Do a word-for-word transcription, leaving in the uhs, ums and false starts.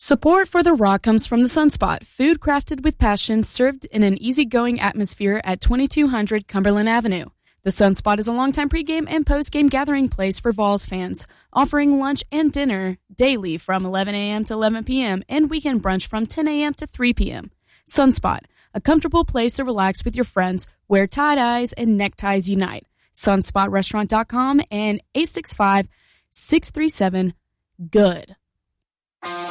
Support for The Rock comes from The Sunspot, food crafted with passion, served in an easygoing atmosphere at twenty-two hundred Cumberland Avenue. The Sunspot is a longtime pregame and postgame gathering place for Vols fans, offering lunch and dinner daily from eleven a.m. to eleven p.m. and weekend brunch from ten a.m. to three p.m. Sunspot, a comfortable place to relax with your friends where tie-dyes and neckties unite. sunspot restaurant dot com and eight six five, six three seven, GOOD.